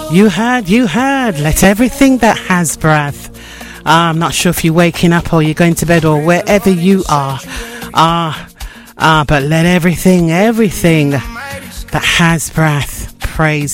You heard. Let everything that has breath. I'm not sure if you're waking up or you're going to bed or wherever you are. But let everything that has breath praise